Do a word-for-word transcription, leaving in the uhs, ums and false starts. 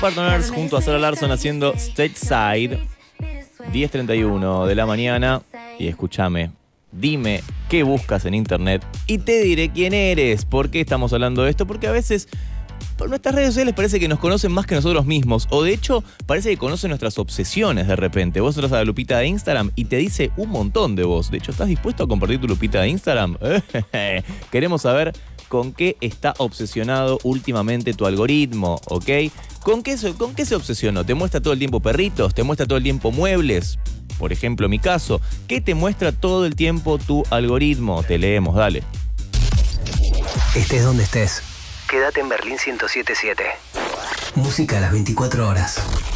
Partners junto a Sarah Larsson haciendo Stateside. diez treinta y uno de la mañana. Y escúchame, dime qué buscas en internet y te diré quién eres. ¿Por qué estamos hablando de esto? Porque a veces por nuestras redes sociales parece que nos conocen más que nosotros mismos. O de hecho, parece que conocen nuestras obsesiones de repente. Vos entras a la lupita de Instagram y te dice un montón de vos. De hecho, ¿estás dispuesto a compartir tu lupita de Instagram? Queremos saber con qué está obsesionado últimamente tu algoritmo, ¿ok? ¿Con qué, ¿Con qué se obsesionó? ¿Te muestra todo el tiempo perritos? ¿Te muestra todo el tiempo muebles? Por ejemplo, mi caso. ¿Qué te muestra todo el tiempo tu algoritmo? Te leemos, dale. Estés donde estés, quédate en Berlín ciento siete punto siete. Música a las veinticuatro horas.